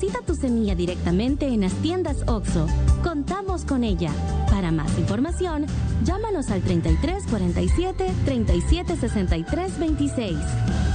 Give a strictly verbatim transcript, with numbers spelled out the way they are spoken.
Deposita tu semilla directamente en las tiendas OXXO. Contamos con ella. Para más información, llámanos al treinta y tres cuarenta y siete, treinta y siete sesenta y tres veintiséis.